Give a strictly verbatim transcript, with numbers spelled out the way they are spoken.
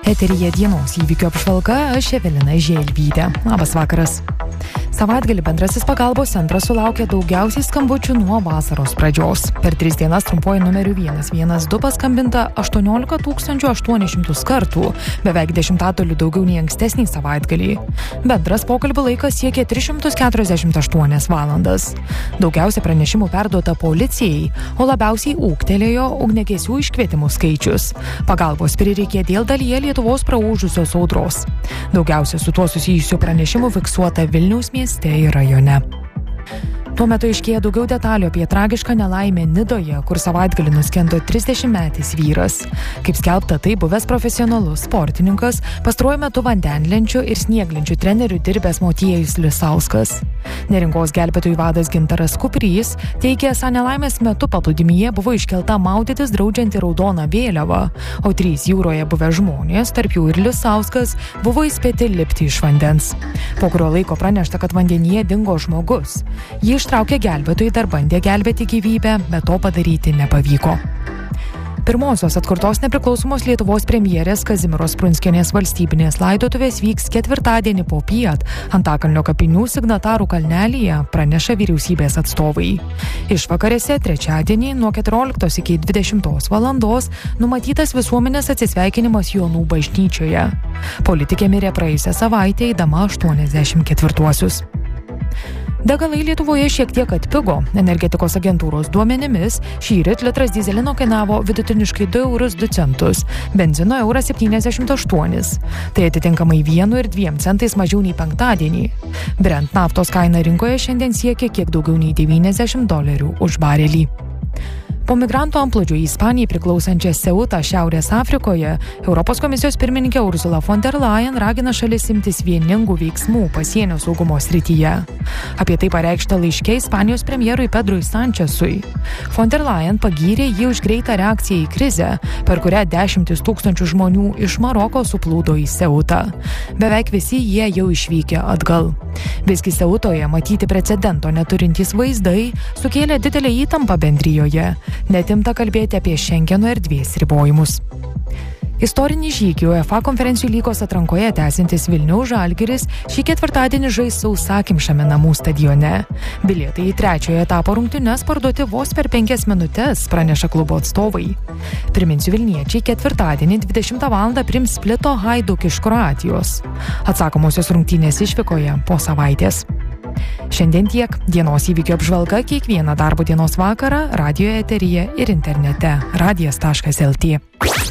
Eteryje dienos įvykių apžvalga, aš Evelina Želvytė. Labas vakaras. Savaitgalį bendrasis pagalbos centras sulaukė daugiausiai skambučių nuo vasaros pradžios. Per tris dienas trumpuoju numeriu vienas vienas du paskambinta aštuoniolika tūkstančių aštuonis šimtus kartų, beveik dešimtadaliu daugiau nei ankstesnį savaitgalį. Bendras pokalbių laikas siekė tris šimtus keturiasdešimt aštuonias valandas. Daugiausia pranešimų perduota policijai, o labiausiai ūgtelėjo ugniagesių iškvietimų skaičius. Pagalbos prireikė dėl dalyje Lietuvos praūžusios audros. Daugiausia su tuo susijusių pranešimų fiksuota Vilniaus mieste ir rajone. Tuo metu aiškėja daugiau detalių apie tragišką nelaimę Nidoje, kur savaitgalį nuskendo trisdešimtmetis vyras. Kaip skelbta, tai buvęs profesionalus sportininkas, pastaruoju metu vandenlenčių ir snieglenčių trenerių dirbęs Motiejus Lisauskas. Neringos gelbėtojų vadas Gintaras Kuprys teigė, esą nelaimės metu paplūdimyje buvo iškelta maudytis draudžianti raudoną vėliavą, o trys jūroje buvę žmonės, tarp jų ir Lisauskas, buvo įspėti lipti iš vandens. Po kurio laiko pranešta, kad vandenyje dingo žmogus. Jį ištraukė gelbėtojai, dar bandė gelbėti gyvybę, bet to padaryti nepavyko. Pirmosios atkurtos nepriklausomos Lietuvos premjerės Kazimieros Prunskienės valstybinės laidotuvės vyks ketvirtadienį popiet Antakalnio kapinių Signatarų kalnelyje, praneša vyriausybės atstovai. Išvakarėse trečiadienį nuo keturioliktos iki dvidešimtos valandos numatytas visuomenės atsisveikinimas Jonų bažnyčioje. Politikė mirė praėjusią savaitę eidama aštuoniasdešimt ketvirtuosius. Degalai Lietuvoje šiek tiek atpigo. Energetikos agentūros duomenimis šįryt litras dyzelino kainavo vidutiniškai du eurus du centus, benzino euras septyniasdešimt aštuonis. Tai atitinkamai vienu ir dviem centais mažiau nei penktadienį. Brent naftos kaina rinkoje šiandien siekia kiek daugiau nei devyniasdešimt dolerių už barelį. Po migrantų antplūdžio į Ispanijai priklausančią Seutą Šiaurės Afrikoje, Europos komisijos pirmininkė Ursula von der Leyen ragina šalis imtis vieningų veiksmų pasienio saugumo srityje. Apie tai pareikšta laiške Ispanijos premjerui Pedrui Sančesui. Von der Leyen pagyrė jį už greitą reakciją į krizę, per kurią dešimtis tūkstančių žmonių iš Maroko suplūdo į Seutą. Beveik visi jie jau išvykę atgal. Visgi Seutoje matyti precedento neturintys vaizdai sukėlė didelę įtampą bendrijoje. Netimta kalbėti apie Šengeno erdvės ribojimus. Istorinį žygį UEFA konferencijų lygos atrankoje tęsiantis Vilniaus Žalgiris šį ketvirtadienį žais sausakimšame namų stadione. Bilietai į trečiojo etapo rungtynes parduoti vos per penkias minutes, praneša klubo atstovai. Priminsiu, vilniečiai ketvirtadienį dvidešimtą valandą priims Splito Hajduk iš Kroatijos. Atsakomosios rungtynės išvykoje po savaitės. Šiandien tiek. Dienos įvykių apžvalga kiekvieną darbo dienos vakarą radijo eteryje ir internete radijas taškas lt.